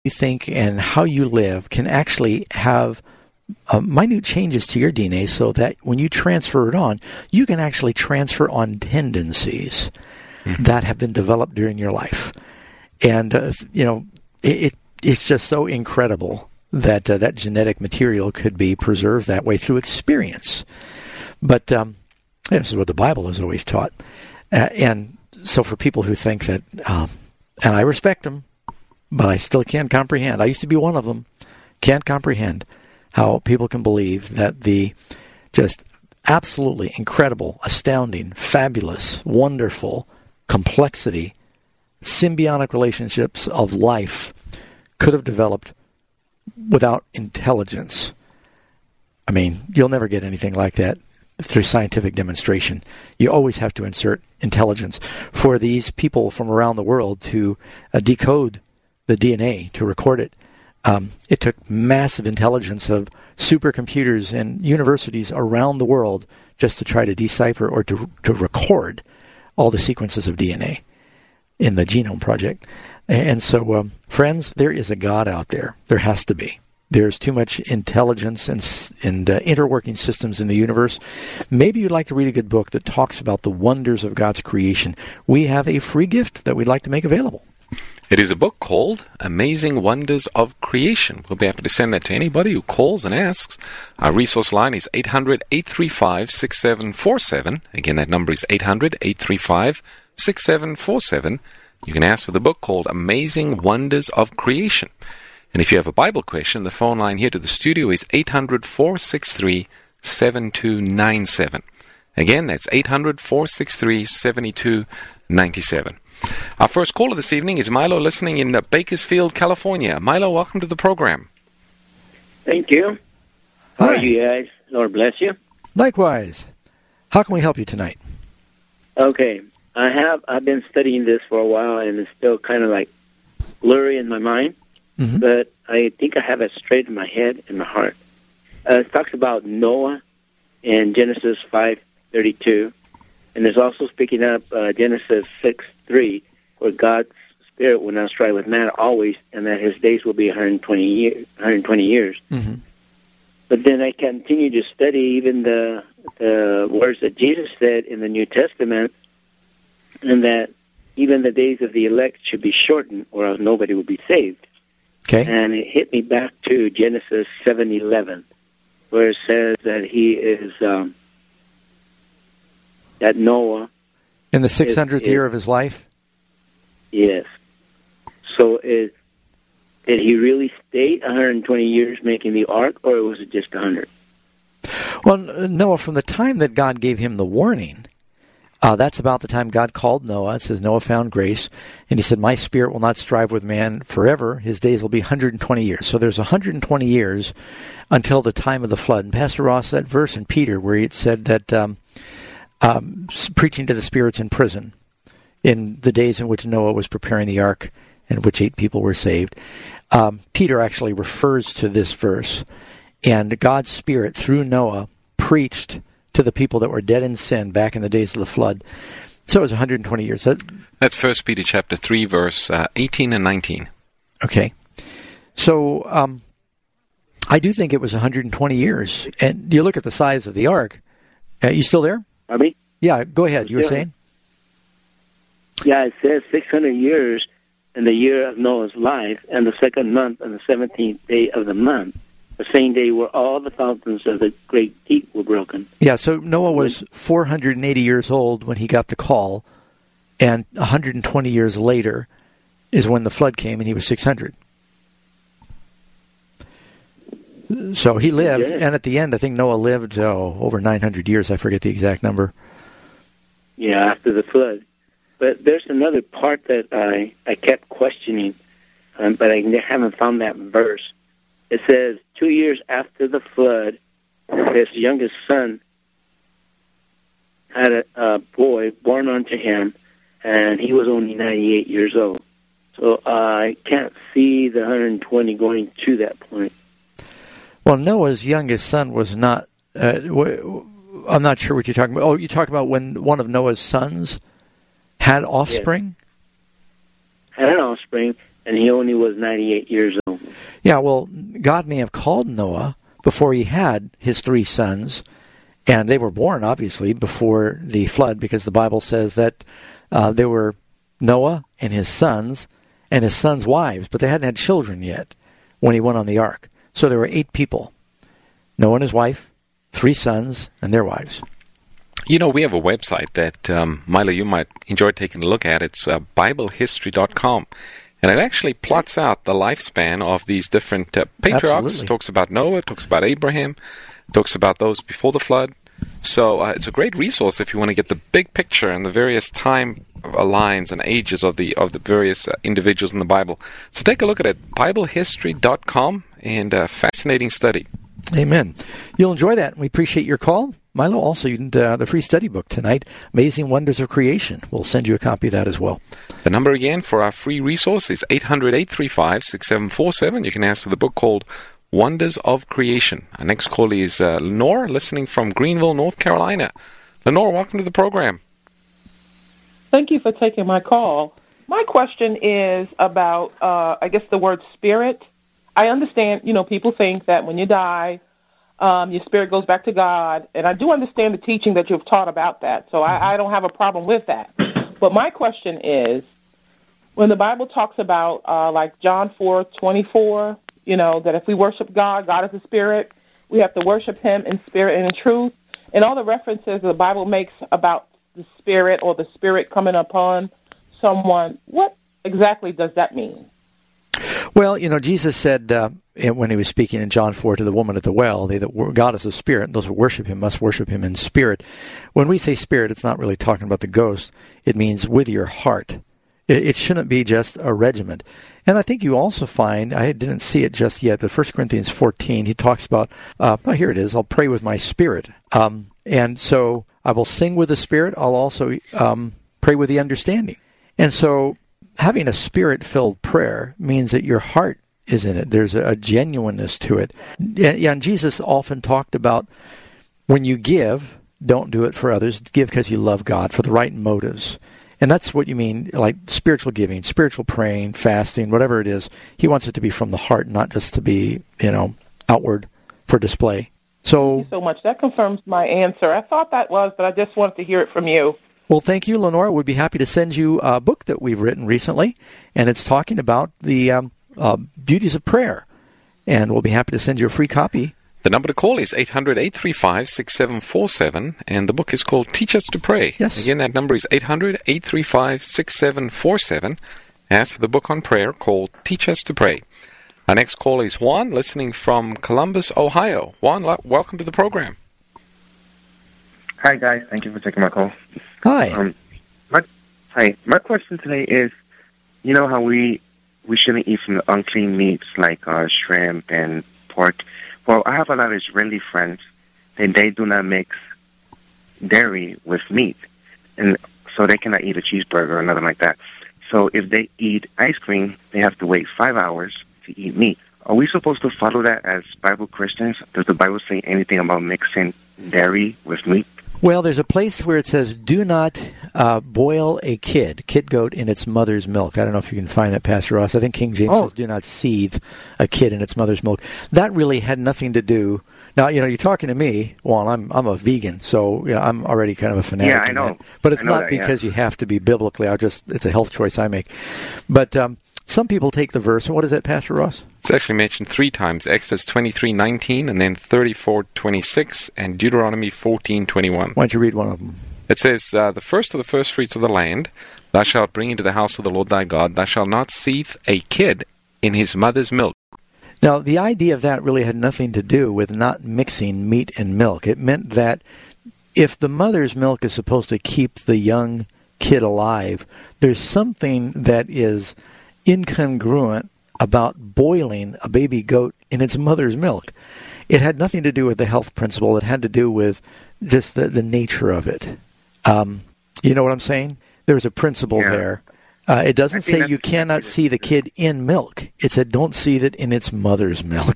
you think and how you live can actually have minute changes to your DNA so that when you transfer it on, you can actually transfer on tendencies that have been developed during your life. And, it's just so incredible that that genetic material could be preserved that way through experience. But this is what the Bible has always taught. And so for people who think that, and I respect them, but I still can't comprehend. I used to be one of them. Can't comprehend how people can believe that the just absolutely incredible, astounding, fabulous, wonderful complexity, symbiotic relationships of life could have developed without intelligence. I mean, you'll never get anything like that through scientific demonstration. You always have to insert intelligence. For these people from around the world to decode the DNA, to record it, it took massive intelligence of supercomputers and universities around the world just to try to decipher or to record all the sequences of DNA in the Genome Project. And so, friends, there is a God out there. There has to be. There's too much intelligence and interworking systems in the universe. Maybe you'd like to read a good book that talks about the wonders of God's creation. We have a free gift that we'd like to make available. It is a book called Amazing Wonders of Creation. We'll be happy to send that to anybody who calls and asks. Our resource line is 800-835-6747. Again, that number is 800-835-6747. You can ask for the book called Amazing Wonders of Creation. And if you have a Bible question, the phone line here to the studio is 800-463-7297. Again, that's 800-463-7297. Our first caller this evening is Milo, listening in Bakersfield, California. Milo, welcome to the program. Thank you. How are you guys? Lord bless you. Likewise. How can we help you tonight? Okay. I've been studying this for a while, and it's still kind of like blurry in my mind, but I think I have it straight in my head and my heart. It talks about Noah in Genesis 5:32, and there's also speaking up Genesis 6:3, where God's Spirit will not strive with man always, and that his days will be 120 years. Mm-hmm. But then I continue to study even the words that Jesus said in the New Testament, and that even the days of the elect should be shortened, or else nobody will be saved. Okay. And it hit me back to Genesis 7:11, where it says that he is that Noah in the 600th year of his life. Yes. So did he really stay 120 years making the ark, or was it just 100? Well, Noah, from the time that God gave him the warning, that's about the time God called Noah. It says Noah found grace, and he said, my spirit will not strive with man forever. His days will be 120 years. So there's 120 years until the time of the flood. And Pastor Ross, that verse in Peter where it said that preaching to the spirits in prison in the days in which Noah was preparing the ark, in which 8 people were saved, Peter actually refers to this verse. And God's Spirit, through Noah, preached to the people that were dead in sin back in the days of the flood. So it was 120 years. That's 1 Peter chapter 3, verse 18 and 19. Okay. So I do think it was 120 years. And you look at the size of the ark. You still there? I mean? Yeah, go ahead. You were saying? Yeah, it says 600 years in the year of Noah's life, and the second month and the 17th day of the month, the same day where all the fountains of the great deep were broken. Yeah, so Noah was 480 years old when he got the call, and 120 years later is when the flood came, and he was 600. So he lived, and at the end, I think Noah lived over 900 years. I forget the exact number. Yeah, after the flood. But there's another part that I kept questioning, but I haven't found that verse. It says, 2 years after the flood, his youngest son had a boy born unto him, and he was only 98 years old. So I can't see the 120 going to that point. Well, Noah's youngest son was not, I'm not sure what you're talking about. Oh, you talk about when one of Noah's sons had offspring? Yes. Had an offspring, and he only was 98 years old. Yeah, well, God may have called Noah before he had his 3 sons, and they were born, obviously, before the flood, because the Bible says that there were Noah and his sons wives, but they hadn't had children yet when he went on the ark. So there were 8 people, Noah and his wife, 3 sons, and their wives. You know, we have a website that, Milo, you might enjoy taking a look at. It's BibleHistory.com. And it actually plots out the lifespan of these different patriarchs. Absolutely. It talks about Noah, it talks about Abraham, it talks about those before the flood. So it's a great resource if you want to get the big picture and the various time lines and ages of the various individuals in the Bible. So take a look at it, BibleHistory.com, and a fascinating study. Amen. You'll enjoy that. We appreciate your call. Milo, also, the free study book tonight, Amazing Wonders of Creation. We'll send you a copy of that as well. The number again for our free resource is 800-835-6747. You can ask for the book called Wonders of Creation. Our next call is Lenore, listening from Greenville, North Carolina. Lenore, welcome to the program. Thank you for taking my call. My question is about, I guess, the word spirit. I understand, people think that when you die, your spirit goes back to God, and I do understand the teaching that you've taught about that, so I don't have a problem with that. But my question is, when the Bible talks about, like John 4:24, that if we worship God, God is a spirit, we have to worship him in spirit and in truth, and all the references the Bible makes about the spirit or the spirit coming upon someone, what exactly does that mean? Well, Jesus said when he was speaking in John 4 to the woman at the well, God is a spirit, and those who worship him must worship him in spirit. When we say spirit, it's not really talking about the ghost. It means with your heart. It shouldn't be just a regiment. And I think you also find, I didn't see it just yet, but 1 Corinthians 14, he talks about, here it is, I'll pray with my spirit. And so I will sing with the spirit. I'll also pray with the understanding. And so having a spirit-filled prayer means that your heart is in it. There's a genuineness to it. And Jesus often talked about when you give, don't do it for others. Give because you love God, for the right motives. And that's what you mean, like spiritual giving, spiritual praying, fasting, whatever it is. He wants it to be from the heart, not just to be, outward for display. So, thank you so much. That confirms my answer. I thought that was, but I just wanted to hear it from you. Well, thank you, Lenore. We'd be happy to send you a book that we've written recently, and it's talking about the beauties of prayer. And we'll be happy to send you a free copy. The number to call is 800-835-6747, and the book is called Teach Us to Pray. Yes. Again, that number is 800-835-6747. Ask for the book on prayer called Teach Us to Pray. Our next call is Juan, listening from Columbus, Ohio. Juan, welcome to the program. Hi, guys. Thank you for taking my call. Hi. My question today is, how we shouldn't eat from the unclean meats like shrimp and pork. Well, I have a lot of Israeli friends, and they do not mix dairy with meat, and so they cannot eat a cheeseburger or nothing like that. So if they eat ice cream, they have to wait 5 hours to eat meat. Are we supposed to follow that as Bible Christians? Does the Bible say anything about mixing dairy with meat? Well, there's a place where it says, do not boil a kid goat, in its mother's milk. I don't know if you can find that, Pastor Ross. I think King James says, do not seethe a kid in its mother's milk. That really had nothing to do. Now, you're talking to me. Well, I'm a vegan, so I'm already kind of a fanatic. Yeah, I know. But it's not because you have to be biblically. It's a health choice I make. But some people take the verse, and what is that, Pastor Ross? It's actually mentioned 3 times, Exodus 23:19, and then 34:26, and Deuteronomy 14:21. Why don't you read one of them? It says, the first of the first fruits of the land, thou shalt bring into the house of the Lord thy God, thou shalt not seethe a kid in his mother's milk. Now, the idea of that really had nothing to do with not mixing meat and milk. It meant that if the mother's milk is supposed to keep the young kid alive, there's something that is incongruent about boiling a baby goat in its mother's milk. It had nothing to do with the health principle. It had to do with just the nature of it. You know what I'm saying? There's a principle there. It doesn't say you cannot see the kid in milk. It said don't see it in its mother's milk.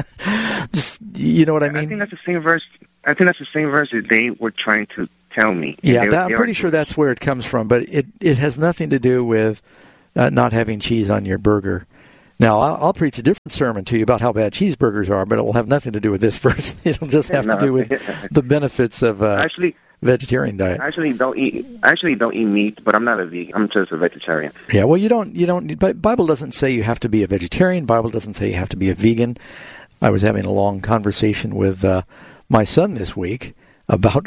You know what I mean? I think that's the same verse. That they were trying to tell me. Yeah, I'm pretty sure that's where it comes from. But it has nothing to do with not having cheese on your burger. Now, I'll preach a different sermon to you about how bad cheeseburgers are, but it will have nothing to do with this verse. It'll just have to do with the benefits of vegetarian diet. I actually don't eat meat, but I'm not a vegan. I'm just a vegetarian. Yeah, well, you don't. But Bible doesn't say you have to be a vegetarian. Bible doesn't say you have to be a vegan. I was having a long conversation with my son this week about,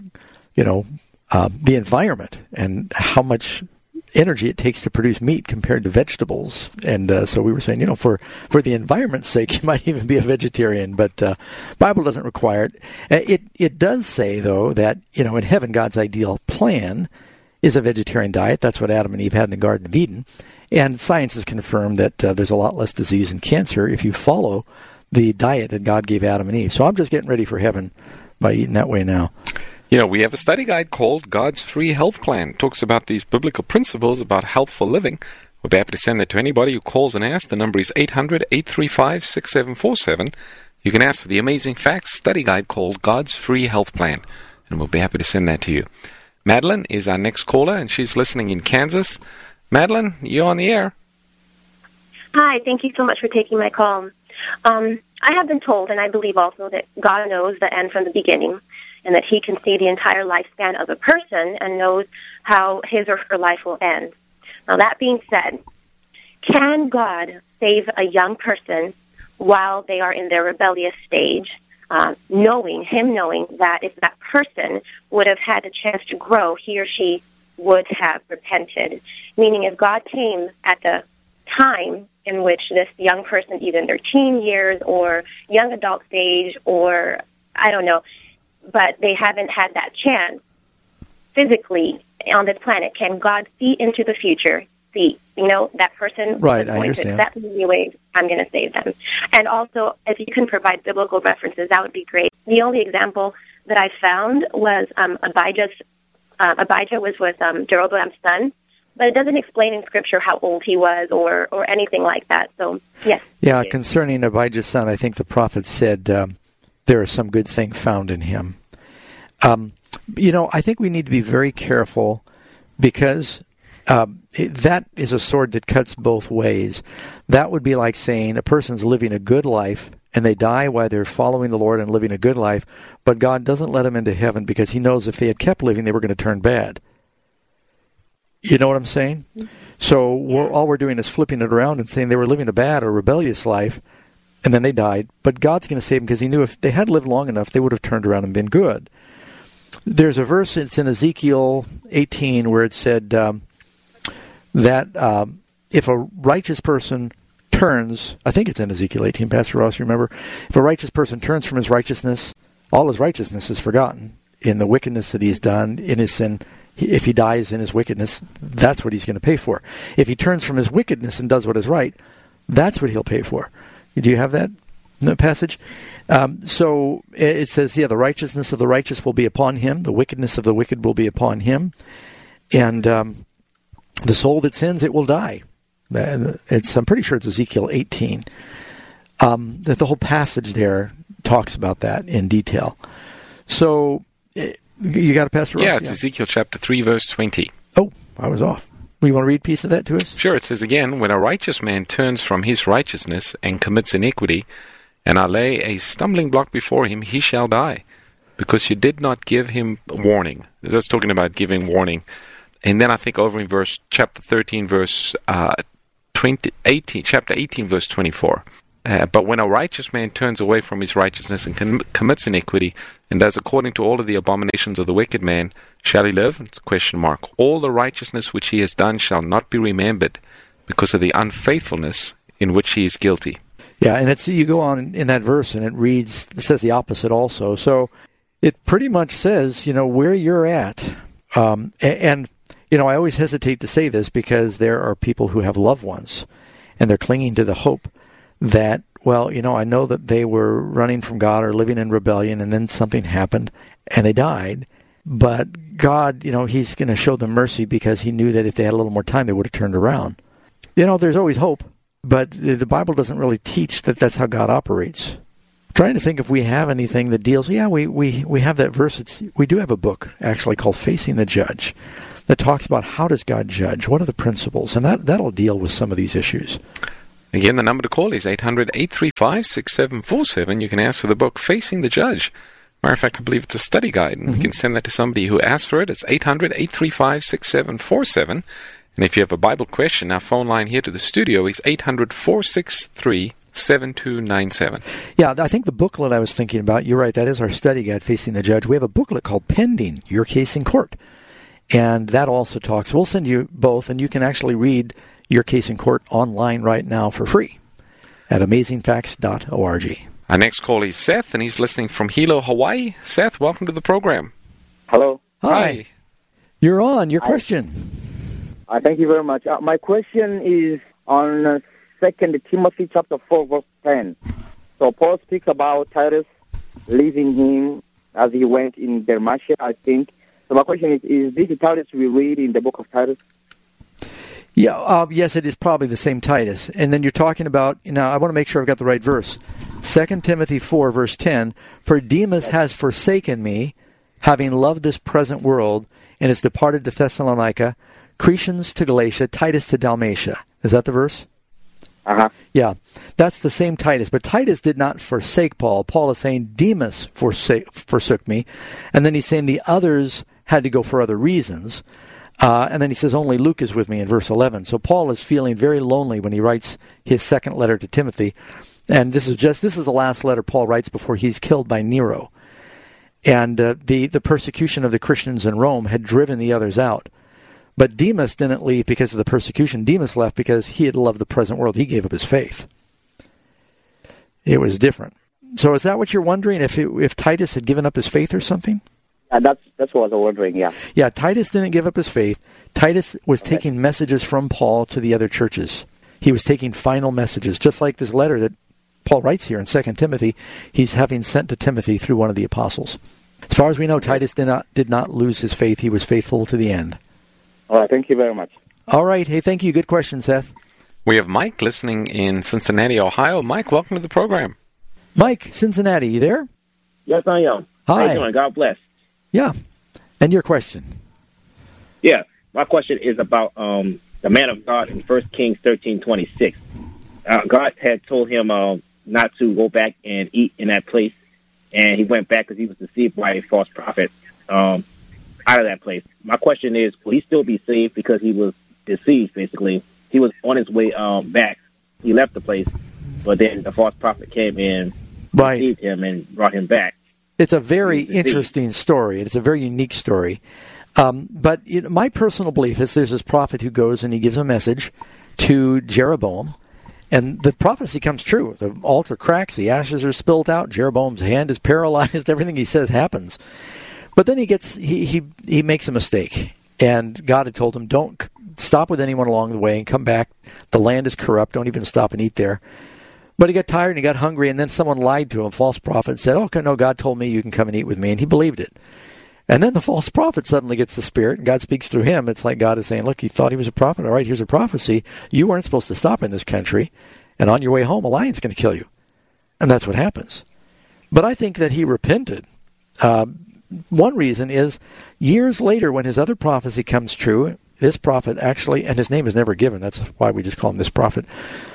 the environment and how much energy it takes to produce meat compared to vegetables. And so we were saying, for the environment's sake, you might even be a vegetarian, but Bible doesn't require it. It does say, though, that, in heaven, God's ideal plan is a vegetarian diet. That's what Adam and Eve had in the Garden of Eden. And science has confirmed that there's a lot less disease and cancer if you follow the diet that God gave Adam and Eve. So I'm just getting ready for heaven by eating that way now. We have a study guide called God's Free Health Plan. It talks about these biblical principles about healthful living. We'll be happy to send that to anybody who calls and asks. The number is 800-835-6747. You can ask for the Amazing Facts study guide called God's Free Health Plan, and we'll be happy to send that to you. Madeline is our next caller, and she's listening in Kansas. Madeline, you're on the air. Hi, thank you so much for taking my call. I have been told, and I believe also, that God knows the end from the beginning, and that he can see the entire lifespan of a person and knows how his or her life will end. Now, that being said, can God save a young person while they are in their rebellious stage, knowing that if that person would have had a chance to grow, he or she would have repented? Meaning, if God came at the time in which this young person, either in their teen years or young adult stage, or I don't know, but they haven't had that chance physically on this planet, can God see into the future, see, that person right, is going to accept me anyway, I'm going to save them. And also, if you can provide biblical references, that would be great. The only example that I found was Abijah was with Jeroboam's son, but it doesn't explain in Scripture how old he was or anything like that. So, yes. Yeah, concerning Abijah's son, I think the prophet said there is some good thing found in him. I think we need to be very careful because that is a sword that cuts both ways. That would be like saying a person's living a good life and they die while they're following the Lord and living a good life, but God doesn't let them into heaven because he knows if they had kept living, they were going to turn bad. You know what I'm saying? So all we're doing is flipping it around and saying they were living a bad or rebellious life, and then they died. But God's going to save them because he knew if they had lived long enough, they would have turned around and been good. There's a verse, it's in Ezekiel 18, where it said that if a righteous person turns, I think it's in Ezekiel 18, Pastor Ross, you remember? If a righteous person turns from his righteousness, all his righteousness is forgotten in the wickedness that he's done, in his sin. If he dies in his wickedness, that's what he's going to pay for. If he turns from his wickedness and does what is right, that's what he'll pay for. Do you have that passage? So it says, the righteousness of the righteous will be upon him. The wickedness of the wicked will be upon him. And the soul that sins, it will die. I'm pretty sure it's Ezekiel 18. That the whole passage there talks about that in detail. So you got a Pastor Ross? Yeah, it's Ezekiel chapter 3, verse 20. Oh, I was off. You want to read a piece of that to us? Sure. It says again, when a righteous man turns from his righteousness and commits iniquity, and I lay a stumbling block before him, he shall die, because you did not give him warning. That's talking about giving warning. And then I think over in chapter 13, verse 18, chapter 18, verse 24. But when a righteous man turns away from his righteousness and commits iniquity, and does according to all of the abominations of the wicked man, shall he live? It's a question mark. All the righteousness which he has done shall not be remembered, because of the unfaithfulness in which he is guilty. Yeah, and you go on in that verse, and it says the opposite also. So it pretty much says, where you're at. And I always hesitate to say this because there are people who have loved ones, and they're clinging to the hope that, I know that they were running from God or living in rebellion, and then something happened, and they died. But God, he's going to show them mercy because he knew that if they had a little more time, they would have turned around. There's always hope, but the Bible doesn't really teach that that's how God operates. I'm trying to think if we have anything that deals. Yeah, we have that verse. We do have a book, actually, called Facing the Judge, that talks about how does God judge? What are the principles? And that'll deal with some of these issues. Again, the number to call is 800-835-6747. You can ask for the book, Facing the Judge. Matter of fact, I believe it's a study guide, and you can send that to somebody who asks for it. It's 800-835-6747. And if you have a Bible question, our phone line here to the studio is 800-463-7297. Yeah, I think the booklet I was thinking about, you're right, that is our study guide, Facing the Judge. We have a booklet called Pending Your Case in Court. And that also talks, we'll send you both, and you can actually read Your Case in Court online right now for free at amazingfacts.org. Our next call is Seth, and he's listening from Hilo, Hawaii. Seth, welcome to the program. Hello. Hi. You're on. Your question. Thank you very much. My question is on 2 Timothy chapter 4, verse 10. So Paul speaks about Titus leaving him as he went in Dalmatia, I think. So my question is this the Titus we read in the book of Titus? Yeah, yes, it is probably the same Titus. And then you're talking about, now I want to make sure I've got the right verse. 2 Timothy 4, verse 10, For Demas has forsaken me, having loved this present world, and is departed to Thessalonica, Cretans to Galatia, Titus to Dalmatia. Is that the verse? Uh-huh. Yeah, that's the same Titus. But Titus did not forsake Paul. Paul is saying Demas forsook me. And then he's saying the others had to go for other reasons. And then he says, only Luke is with me in verse 11. So Paul is feeling very lonely when he writes his second letter to Timothy. And this is the last letter Paul writes before he's killed by Nero. And the persecution of the Christians in Rome had driven the others out. But Demas didn't leave because of the persecution. Demas left because he had loved the present world. He gave up his faith. It was different. So is that what you're wondering, if Titus had given up his faith or something? That's what I was wondering, yeah. Yeah, Titus didn't give up his faith. Titus was taking messages from Paul to the other churches. He was taking final messages, just like this letter that Paul writes here in 2 Timothy. He's having sent to Timothy through one of the apostles. As far as we know, Titus did not lose his faith. He was faithful to the end. All right, thank you very much. All right. Hey, thank you. Good question, Seth. We have Mike listening in Cincinnati, Ohio. Mike, welcome to the program. Mike, Cincinnati, you there? Yes, I am. Hi. How you doing? God bless. Yeah. And your question? Yeah, my question is about the man of God in 1 Kings 13:26. God had told him not to go back and eat in that place, and he went back because he was deceived by a false prophet out of that place. My question is, will he still be saved because he was deceived, basically? He was on his way back. He left the place, but then the false prophet came in, deceived him, and brought him back. It's a very interesting story. It's a very unique story. But my personal belief is there's this prophet who goes and he gives a message to Jeroboam, and the prophecy comes true. The altar cracks, the ashes are spilled out, Jeroboam's hand is paralyzed, everything he says happens. But then he makes a mistake, and God had told him, don't stop with anyone along the way and come back. The land is corrupt, don't even stop and eat there. But he got tired and he got hungry, and then someone lied to him, false prophet, said, okay, no, God told me you can come and eat with me, and he believed it. And then the false prophet suddenly gets the Spirit, and God speaks through him. It's like God is saying, look, you thought he was a prophet. All right, here's a prophecy. You weren't supposed to stop in this country, and on your way home, a lion's going to kill you. And that's what happens. But I think that he repented. One reason is years later when his other prophecy comes true, this prophet actually, and his name is never given, that's why we just call him this prophet,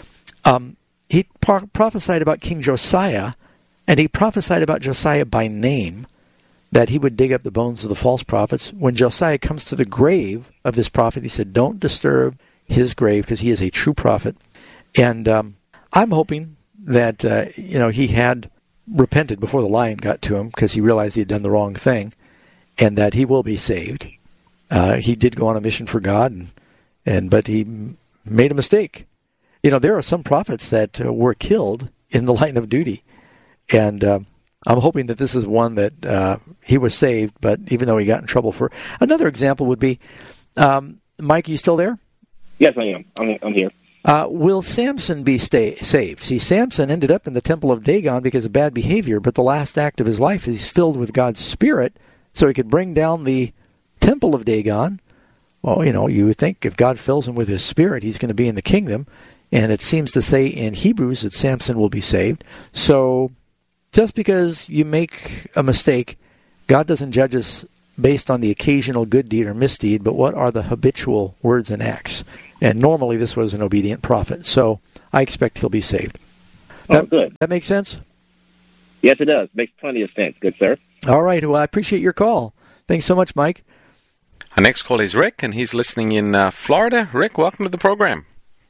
he prophesied about King Josiah, and he prophesied about Josiah by name, that he would dig up the bones of the false prophets. When Josiah comes to the grave of this prophet, he said, don't disturb his grave because he is a true prophet. And I'm hoping that he had repented before the lion got to him because he realized he had done the wrong thing, and that he will be saved. He did go on a mission for God, but he made a mistake. There are some prophets that were killed in the line of duty, and I'm hoping that this is one that he was saved, but even though he got in trouble for... Another example would be, Mike, are you still there? Yes, I am. I'm here. Will Samson be saved? See, Samson ended up in the temple of Dagon because of bad behavior, but the last act of his life is he's filled with God's Spirit, so he could bring down the temple of Dagon. Well, you would think if God fills him with his Spirit, he's going to be in the kingdom. And it seems to say in Hebrews that Samson will be saved. So just because you make a mistake, God doesn't judge us based on the occasional good deed or misdeed, but what are the habitual words and acts? And normally this was an obedient prophet, so I expect he'll be saved. Good. That makes sense? Yes, it does. Makes plenty of sense. Good, sir. All right. Well, I appreciate your call. Thanks so much, Mike. Our next call is Rick, and he's listening in Florida. Rick, welcome to the program.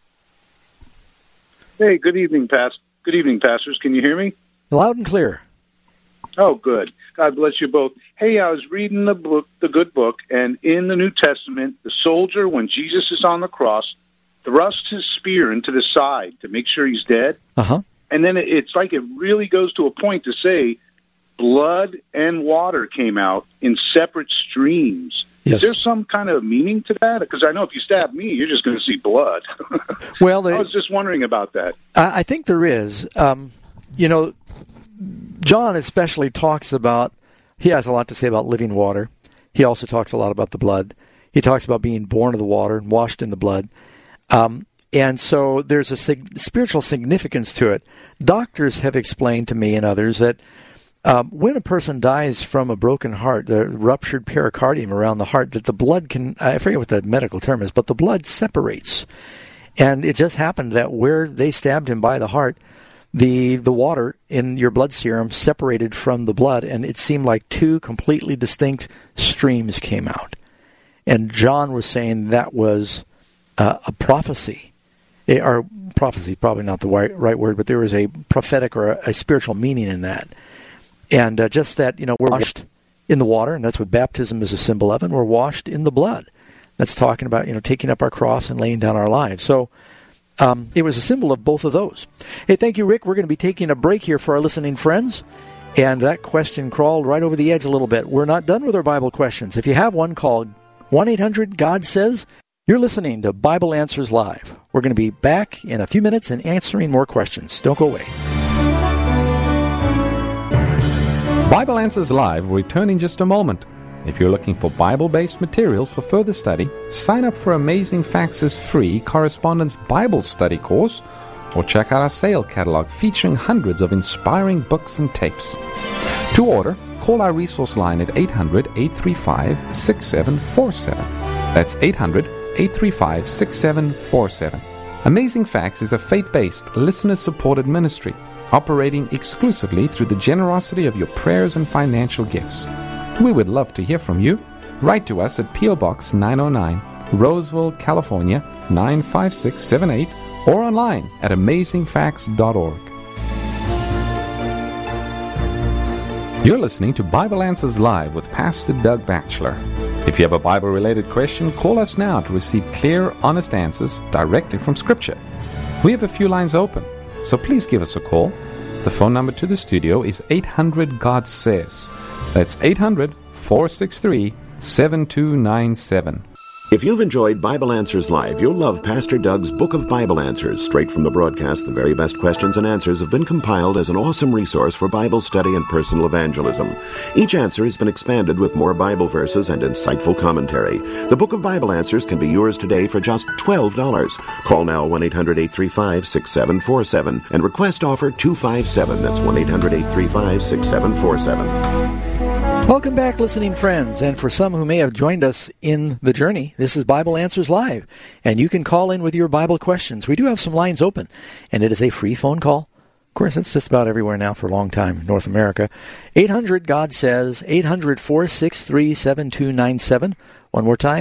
Hey, good evening, pastors. Can you hear me? Loud and clear. Oh, good. God bless you both. Hey, I was reading the book, the good book, and in the New Testament, the soldier, when Jesus is on the cross, thrusts his spear into the side to make sure he's dead. Uh-huh. And then it's like it really goes to a point to say blood and water came out in separate streams. Yes. Is there some kind of meaning to that? Because I know if you stab me, you're just going to see blood. Well, I was just wondering about that. I think there is. John especially talks about, he has a lot to say about living water. He also talks a lot about the blood. He talks about being born of the water and washed in the blood. And so there's a spiritual significance to it. Doctors have explained to me and others that when a person dies from a broken heart, the ruptured pericardium around the heart, that the blood can, I forget what the medical term is, but the blood separates. And it just happened that where they stabbed him by the heart, the water in your blood serum separated from the blood, and it seemed like two completely distinct streams came out. And John was saying that was a prophecy. Or prophecy, probably not the right word, but there was a prophetic or a spiritual meaning in that. And just that, we're washed in the water, and that's what baptism is a symbol of, and we're washed in the blood. That's talking about, taking up our cross and laying down our lives. So it was a symbol of both of those. Hey, thank you, Rick. We're going to be taking a break here for our listening friends. And that question crawled right over the edge a little bit. We're not done with our Bible questions. If you have one, call 1-800-GOD-SAYS. You're listening to Bible Answers Live. We're going to be back in a few minutes and answering more questions. Don't go away. Bible Answers Live will return in just a moment. If you're looking for Bible-based materials for further study, sign up for Amazing Facts' free Correspondence Bible Study course, or check out our sale catalog featuring hundreds of inspiring books and tapes. To order, call our resource line at 800-835-6747. That's 800-835-6747. Amazing Facts is a faith-based, listener-supported ministry operating exclusively through the generosity of your prayers and financial gifts. We would love to hear from you. Write to us at P.O. Box 909, Roseville, California 95678, or online at amazingfacts.org. You're listening to Bible Answers Live with Pastor Doug Batchelor. If you have a Bible-related question, call us now to receive clear, honest answers directly from Scripture. We have a few lines open, so please give us a call. The phone number to the studio is 800-GOD-SAYS. That's 800-463-7297. If you've enjoyed Bible Answers Live, you'll love Pastor Doug's Book of Bible Answers. Straight from the broadcast, the very best questions and answers have been compiled as an awesome resource for Bible study and personal evangelism. Each answer has been expanded with more Bible verses and insightful commentary. The Book of Bible Answers can be yours today for just $12. Call now 1-800-835-6747 and request offer 257. That's 1-800-835-6747. Welcome back, listening friends, and for some who may have joined us in the journey, this is Bible Answers Live, and you can call in with your Bible questions. We do have some lines open, and it is a free phone call. Of course, it's just about everywhere now for a long time, North America. 800-GOD-SAYS, 800-463-7297. One more time,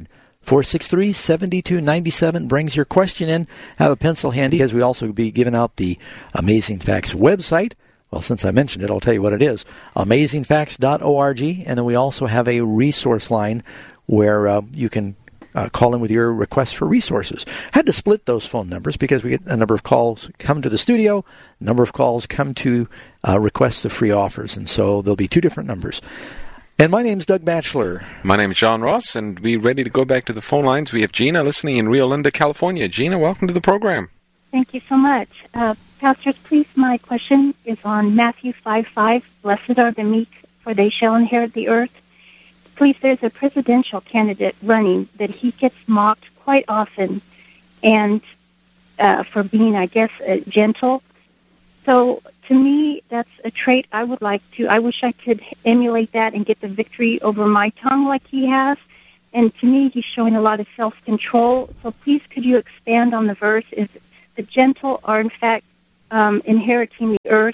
800-463-7297 brings your question in. Have a pencil handy, as we also be giving out the Amazing Facts website. Well, since I mentioned it, I'll tell you what it is. AmazingFacts.org. And then we also have a resource line where you can call in with your requests for resources. Had to split those phone numbers because we get a number of calls come to the studio, a number of calls come to requests of free offers. And so there'll be two different numbers. And my name's Doug Batchelor. My name's John Ross, and we're ready to go back to the phone lines. We have Gina listening in Rio Linda, California. Gina, welcome to the program. Thank you so much. Pastors, please, my question is on Matthew 5:5. Blessed are the meek, for they shall inherit the earth. Please, there's a presidential candidate running that he gets mocked quite often, and for being, I guess, gentle. So to me, that's a trait I would like to. I wish I could emulate that and get the victory over my tongue like he has. And to me, he's showing a lot of self-control. So please, could you expand on the verse? Is the gentle are in fact inheriting the earth?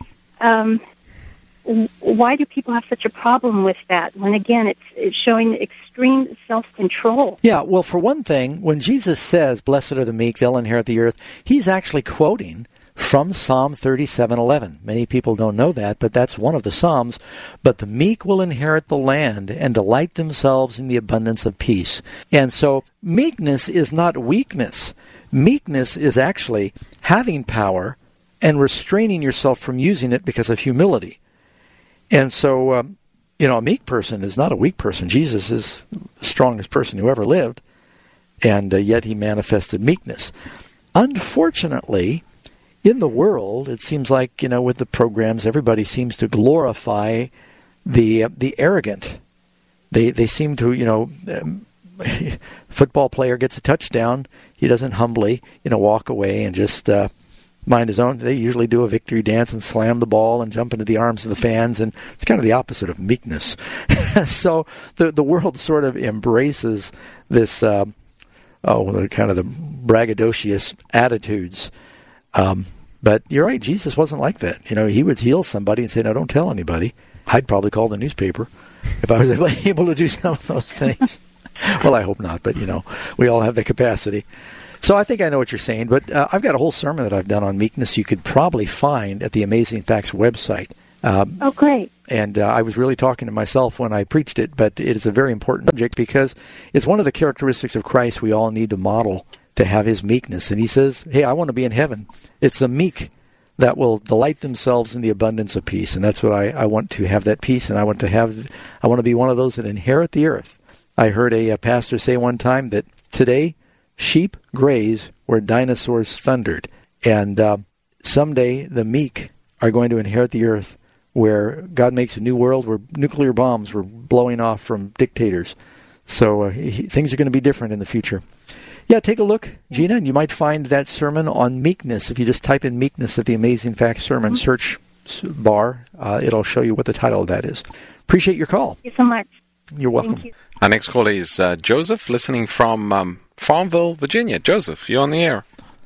Why do people have such a problem with that? When again, it's showing extreme self-control. Yeah, well, for one thing, when Jesus says, "Blessed are the meek; they'll inherit the earth," he's actually quoting from Psalm 37:11. Many people don't know that, but that's one of the Psalms. But the meek will inherit the land and delight themselves in the abundance of peace. And so meekness is not weakness. Meekness is actually having power and restraining yourself from using it because of humility. And so, a meek person is not a weak person. Jesus is the strongest person who ever lived, and yet he manifested meekness. Unfortunately, in the world, it seems like, with the programs, everybody seems to glorify the arrogant. They seem to, football player gets a touchdown, he doesn't humbly, walk away and just mind his own. They usually do a victory dance and slam the ball and jump into the arms of the fans, and it's kind of the opposite of meekness. So the world sort of embraces this, kind of the braggadocious attitudes. But you're right, Jesus wasn't like that. He would heal somebody and say, "No, don't tell anybody." I'd probably call the newspaper if I was able to do some of those things. Well, I hope not, but, we all have the capacity. So I think I know what you're saying, but I've got a whole sermon that I've done on meekness you could probably find at the Amazing Facts website. Oh, great. And I was really talking to myself when I preached it, but it is a very important subject because it's one of the characteristics of Christ we all need to model to have his meekness. And he says, hey, I want to be in heaven. It's the meek that will delight themselves in the abundance of peace. And that's what I want to have, that peace, and I want to be one of those that inherit the earth. I heard a pastor say one time that today sheep graze where dinosaurs thundered. And someday the meek are going to inherit the earth where God makes a new world where nuclear bombs were blowing off from dictators. So things are going to be different in the future. Yeah, take a look, Gina, and you might find that sermon on meekness. If you just type in meekness at the Amazing Facts sermon search bar, it'll show you what the title of that is. Appreciate your call. Thank you so much. You're welcome. Thank you. Our next caller is Joseph, listening from Farmville, Virginia. Joseph, you're on the air.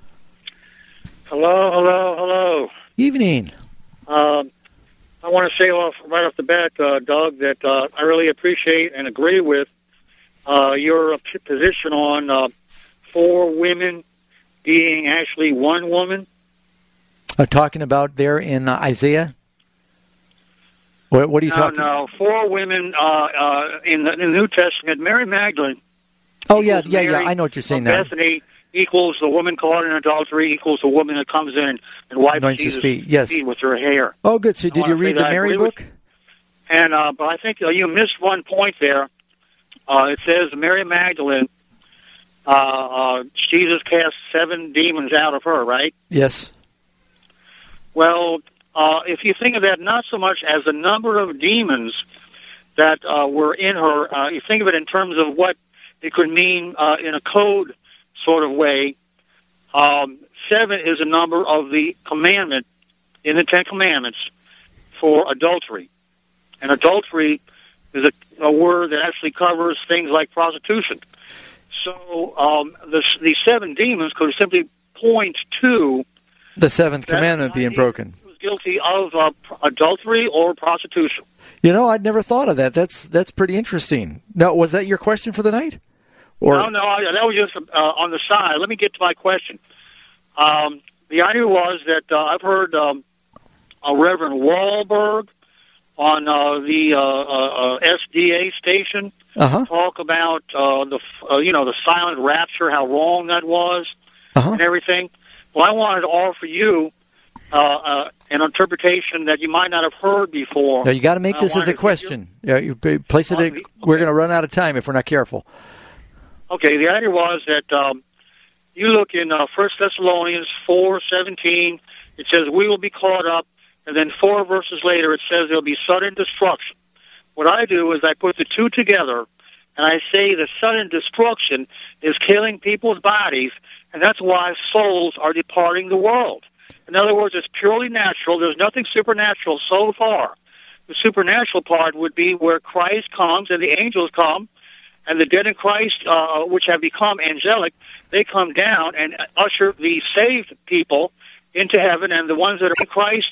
Hello. Evening. I want to say right off the bat, Doug, that I really appreciate and agree with your position on 4 women being actually one woman. Talking about there in Isaiah? What are you talking about? No, 4 women in the New Testament. Mary Magdalene. Oh, yeah, I know what you're saying now. Bethany equals the woman caught in adultery equals the woman that comes in and wipes Jesus' feet. Yes. feet with her hair. Oh, good. So did you read the Mary book? And but I think you missed one point there. It says Mary Magdalene, Jesus cast 7 demons out of her, right? Yes. Well, if you think of that not so much as the number of demons that were in her, you think of it in terms of what it could mean in a code sort of way. 7 is a number of the commandment in the 10 Commandments for adultery. And adultery is a word that actually covers things like prostitution. So the 7 demons could simply point to the 7th commandment being broken. Was guilty of adultery or prostitution. I'd never thought of that. That's pretty interesting. Now, was that your question for the night? Or No, that was just on the side. Let me get to my question. The idea was that I've heard Reverend Wahlberg on the SDA station talk about the silent rapture, how wrong that was, and everything. Well, I wanted to offer you an interpretation that you might not have heard before. No, you got to make this as a question. You place it. We're going to run out of time if we're not careful. Okay, the idea was that you look in 1 Thessalonians 4:17. It says, we will be caught up. And then 4 verses later, it says there'll be sudden destruction. What I do is I put the 2 together, and I say the sudden destruction is killing people's bodies, and that's why souls are departing the world. In other words, it's purely natural. There's nothing supernatural so far. The supernatural part would be where Christ comes and the angels come, and the dead in Christ, which have become angelic, they come down and usher the saved people into heaven, and the ones that are in Christ